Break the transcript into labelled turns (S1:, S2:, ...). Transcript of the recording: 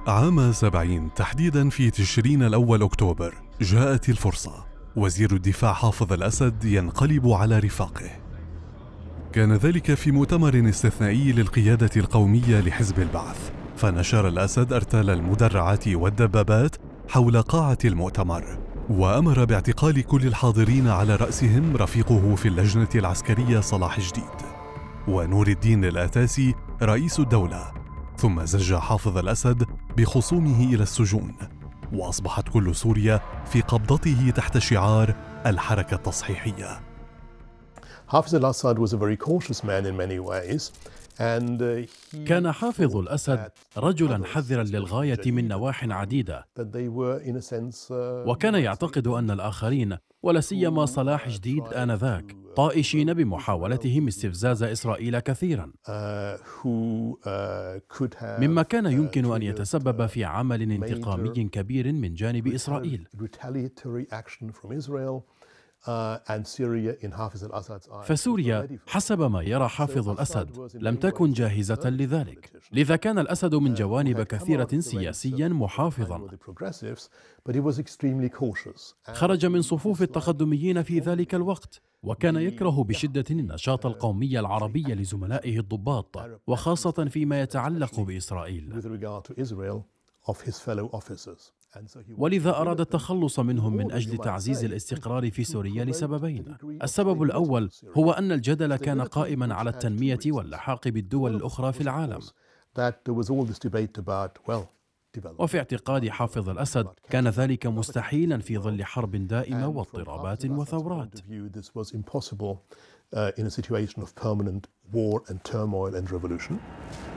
S1: عام 70 تحديدا في تشرين الأول أكتوبر جاءت الفرصة. وزير الدفاع حافظ الأسد ينقلب على رفاقه. كان ذلك في مؤتمر استثنائي للقيادة القومية لحزب البعث، فنشر الأسد أرتال المدرعات والدبابات حول قاعة المؤتمر، وأمر باعتقال كل الحاضرين على رأسهم رفيقه في اللجنة العسكرية صلاح جديد ونور الدين الآتاسي رئيس الدولة. ثم زج حافظ الأسد بخصومه إلى السجون، وأصبحت كل سوريا في قبضته تحت شعار الحركة التصحيحية.
S2: حافظ الأسد was a very cautious man in many ways.
S3: كان حافظ الأسد رجلاً حذراً للغاية من نواح عديدة، وكان يعتقد أن الآخرين ولا سيما صلاح جديد آنذاك طائشين بمحاولتهم استفزاز إسرائيل كثيراً، مما كان يمكن أن يتسبب في عمل انتقامي كبير من جانب إسرائيل. فسوريا حسب ما يرى حافظ الأسد لم تكن جاهزة لذلك، لذا كان الأسد من جوانب كثيرة سياسيا محافظا. خرج من صفوف التقدميين في ذلك الوقت، وكان يكره بشدة النشاط القومي العربي لزملائه الضباط، وخاصة فيما يتعلق بإسرائيل، ولذا أراد التخلص منهم من أجل تعزيز الاستقرار في سوريا لسببين. السبب الأول هو أن الجدل كان قائما على التنمية واللحاق بالدول الأخرى في العالم، وفي اعتقاد حافظ الأسد كان ذلك مستحيلا في ظل حرب دائمة واضطرابات وثورات.
S2: in a situation of permanent war and turmoil and revolution.